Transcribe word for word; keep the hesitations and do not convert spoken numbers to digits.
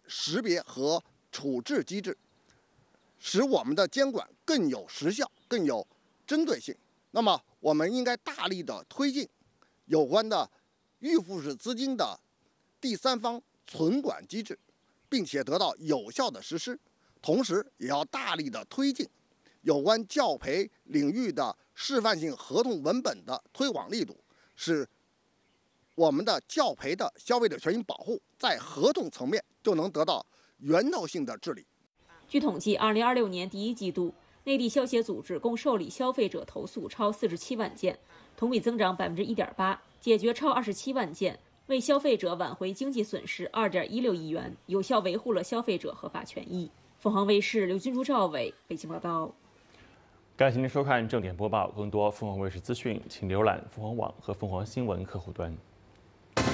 识别和处置机制，使我们的监管更有时效、更有针对性。那么，我们应该大力的推进有关的预付式资金的第三方存管机制，并且得到有效的实施。同时，也要大力的推进有关教培领域的示范性合同文本的推广力度，使我们的教培的消费者权益保护在合同层面就能得到源头性的治理。 据统计，二零二六年第一季度，内地消协组织共受理消费者投诉超四十七万件，同比增长百分之一点八，解决超二十七万件，为消费者挽回经济损失二点一六亿元，有效维护了消费者合法权益。凤凰卫视刘军珠、赵伟北京报道。 感谢您收看正点播报，更多凤凰卫视资讯，请浏览凤凰网和凤凰新闻客户端。